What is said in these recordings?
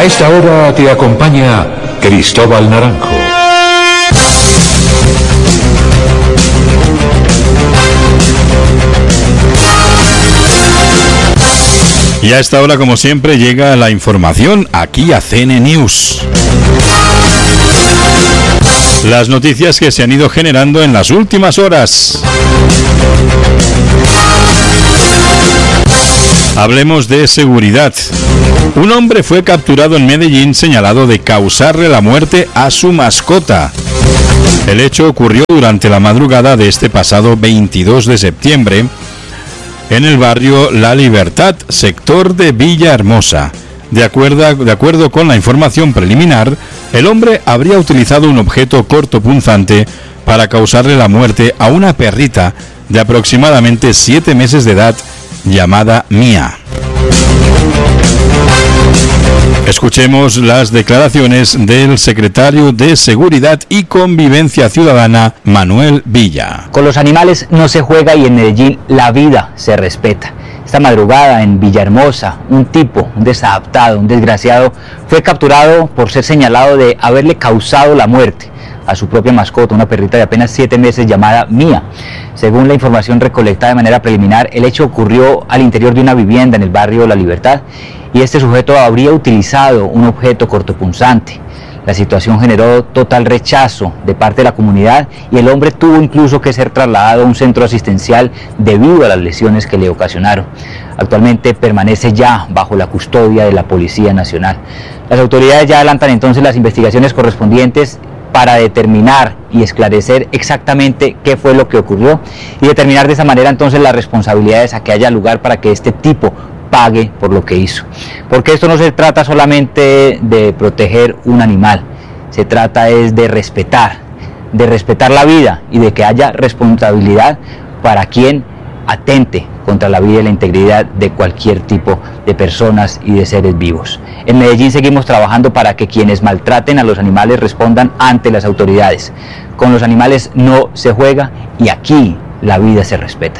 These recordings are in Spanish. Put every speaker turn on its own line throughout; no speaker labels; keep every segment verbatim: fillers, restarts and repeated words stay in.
esta hora te acompaña Cristóbal Naranjo.
Y a esta hora, como siempre, llega la información aquí a C N News. Las noticias que se han ido generando en las últimas horas. Hablemos de seguridad. Un hombre fue capturado en Medellín señalado de causarle la muerte a su mascota. El hecho ocurrió durante la madrugada de este pasado veintidós de septiembre en el barrio La Libertad, sector de Villahermosa. De acuerdo, de acuerdo con la información preliminar, el hombre habría utilizado un objeto cortopunzante para causarle la muerte a una perrita de aproximadamente siete meses de edad llamada Mía. Escuchemos las declaraciones del secretario de Seguridad y Convivencia Ciudadana, Manuel Villa.
Con los animales no se juega y en Medellín la vida se respeta. Esta madrugada en Villahermosa, un tipo, un desadaptado, un desgraciado, fue capturado por ser señalado de haberle causado la muerte a su propia mascota, una perrita de apenas siete meses llamada Mía. Según la información recolectada de manera preliminar, el hecho ocurrió al interior de una vivienda en el barrio La Libertad y este sujeto habría utilizado un objeto cortopunzante. La situación generó total rechazo de parte de la comunidad y el hombre tuvo incluso que ser trasladado a un centro asistencial debido a las lesiones que le ocasionaron. Actualmente permanece ya bajo la custodia de la Policía Nacional. Las autoridades ya adelantan entonces las investigaciones correspondientes para determinar y esclarecer exactamente qué fue lo que ocurrió y determinar de esa manera entonces las responsabilidades a que haya lugar para que este tipo pague por lo que hizo. Porque esto no se trata solamente de proteger un animal, se trata es de respetar, de respetar la vida y de que haya responsabilidad para quien atente contra la vida y la integridad de cualquier tipo de personas y de seres vivos. En Medellín seguimos trabajando para que quienes maltraten a los animales respondan ante las autoridades. Con los animales no se juega y aquí la vida se respeta.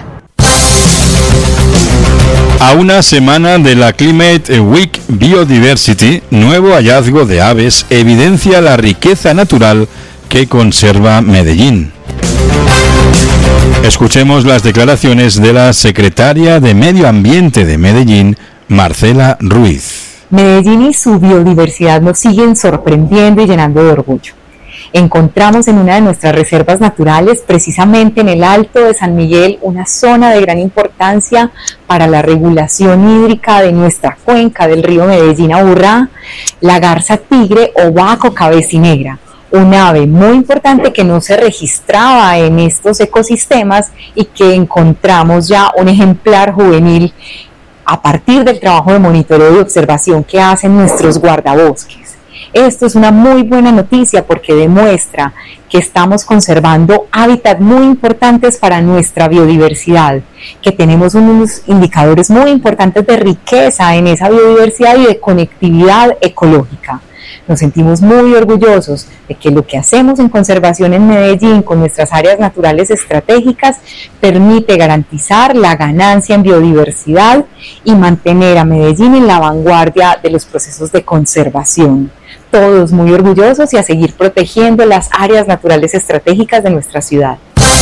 A una semana de la Climate Week Biodiversity, nuevo hallazgo de aves evidencia la riqueza natural que conserva Medellín. Escuchemos las declaraciones de la secretaria de Medio Ambiente de Medellín, Marcela Ruiz.
Medellín y su biodiversidad nos siguen sorprendiendo y llenando de orgullo. Encontramos en una de nuestras reservas naturales, precisamente en el Alto de San Miguel, una zona de gran importancia para la regulación hídrica de nuestra cuenca del río Medellín-Aburrá, la garza tigre o baco cabecinegra, un ave muy importante que no se registraba en estos ecosistemas y que encontramos ya un ejemplar juvenil a partir del trabajo de monitoreo y observación que hacen nuestros guardabosques. Esto es una muy buena noticia porque demuestra que estamos conservando hábitats muy importantes para nuestra biodiversidad, que tenemos unos indicadores muy importantes de riqueza en esa biodiversidad y de conectividad ecológica. Nos sentimos muy orgullosos de que lo que hacemos en conservación en Medellín con nuestras áreas naturales estratégicas permite garantizar la ganancia en biodiversidad y mantener a Medellín en la vanguardia de los procesos de conservación. Todos muy orgullosos y a seguir protegiendo las áreas naturales estratégicas de nuestra ciudad.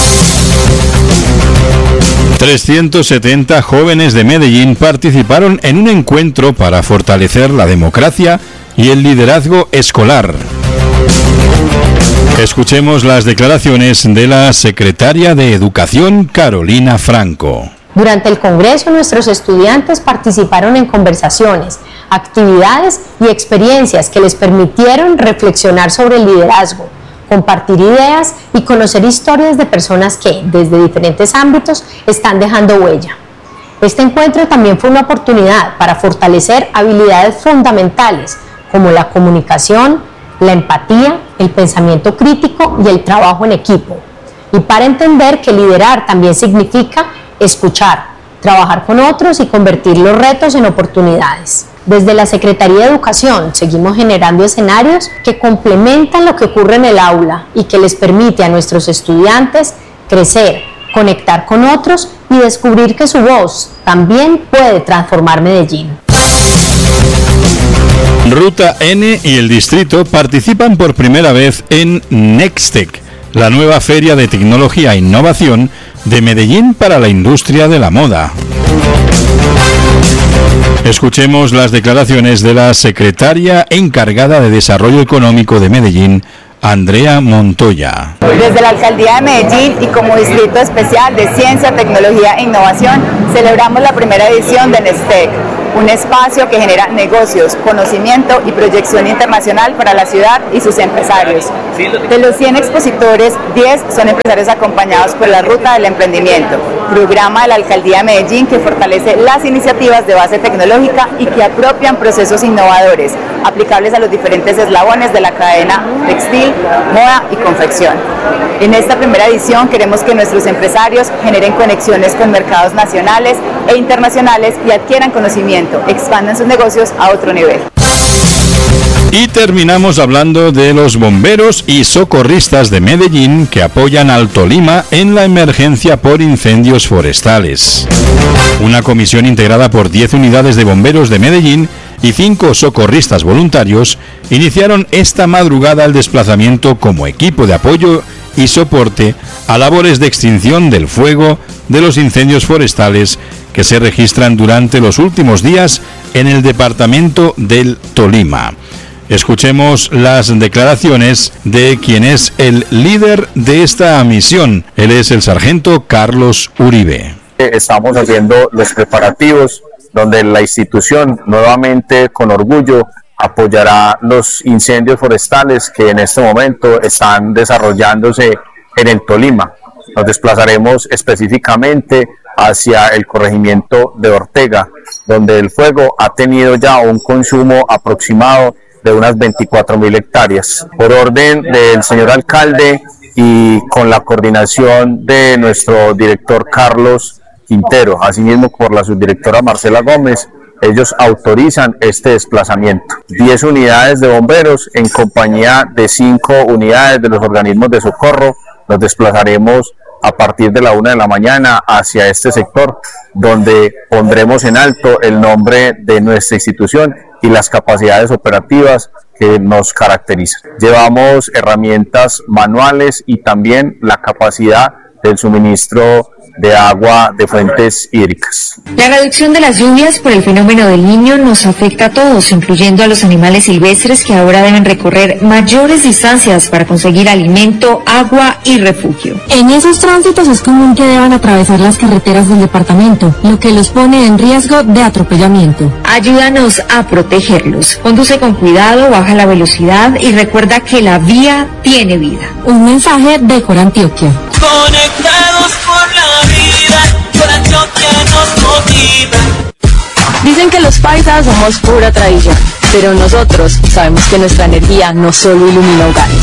trescientos setenta jóvenes de Medellín participaron en un encuentro para fortalecer la democracia y el liderazgo escolar. Escuchemos las declaraciones de la secretaria de Educación, Carolina Franco.
Durante el Congreso, nuestros estudiantes participaron en conversaciones, actividades y experiencias que les permitieron reflexionar sobre el liderazgo, compartir ideas y conocer historias de personas que, desde diferentes ámbitos, están dejando huella. Este encuentro también fue una oportunidad para fortalecer habilidades fundamentales como la comunicación, la empatía, el pensamiento crítico y el trabajo en equipo. Y para entender que liderar también significa escuchar, trabajar con otros y convertir los retos en oportunidades. Desde la Secretaría de Educación seguimos generando escenarios que complementan lo que ocurre en el aula y que les permite a nuestros estudiantes crecer, conectar con otros y descubrir que su voz también puede transformar Medellín.
Ruta N y el Distrito participan por primera vez en Nextec, la nueva feria de tecnología e innovación de Medellín para la industria de la moda. Escuchemos las declaraciones de la secretaria encargada de Desarrollo Económico de Medellín, Andrea Montoya.
Desde la Alcaldía de Medellín y como Distrito Especial de Ciencia, Tecnología e Innovación, celebramos la primera edición de Nextec, un espacio que genera negocios, conocimiento y proyección internacional para la ciudad y sus empresarios. De los cien expositores, diez son empresarios acompañados por la Ruta del Emprendimiento, programa de la Alcaldía de Medellín que fortalece las iniciativas de base tecnológica y que apropian procesos innovadores, aplicables a los diferentes eslabones de la cadena textil, moda y confección. En esta primera edición queremos que nuestros empresarios generen conexiones con mercados nacionales e internacionales y adquieran conocimiento, expandan sus negocios a otro nivel.
Y terminamos hablando de los bomberos y socorristas de Medellín que apoyan al Tolima en la emergencia por incendios forestales. Una comisión integrada por diez unidades de bomberos de Medellín y cinco socorristas voluntarios iniciaron esta madrugada el desplazamiento como equipo de apoyo y soporte a labores de extinción del fuego de los incendios forestales que se registran durante los últimos días en el departamento del Tolima. Escuchemos las declaraciones de quien es el líder de esta misión. Él es el sargento Carlos Uribe.
Estamos haciendo los preparativos donde la institución nuevamente con orgullo apoyará los incendios forestales que en este momento están desarrollándose en el Tolima. Nos desplazaremos específicamente hacia el corregimiento de Ortega, donde el fuego ha tenido ya un consumo aproximado de unas veinticuatro mil hectáreas. Por orden del señor alcalde y con la coordinación de nuestro director Carlos Quintero, asimismo por la subdirectora Marcela Gómez, ellos autorizan este desplazamiento. diez unidades de bomberos en compañía de cinco unidades de los organismos de socorro. Nos desplazaremos a partir de la una de la mañana hacia este sector, donde pondremos en alto el nombre de nuestra institución y las capacidades operativas que nos caracterizan. Llevamos herramientas manuales y también la capacidad del suministro de agua de fuentes hídricas.
La reducción de las lluvias por el fenómeno del Niño nos afecta a todos, incluyendo a los animales silvestres que ahora deben recorrer mayores distancias para conseguir alimento, agua y refugio.
En esos tránsitos es común que deban atravesar las carreteras del departamento, lo que los pone en riesgo de atropellamiento.
Ayúdanos a protegerlos. Conduce con cuidado, baja la velocidad y recuerda que la vía tiene vida.
Un mensaje de Cor Antioquia.
Conectados por la vida, por Antioquia nos motiva.
Dicen que los paisas somos pura tradición, pero nosotros sabemos que nuestra energía no solo ilumina hogares,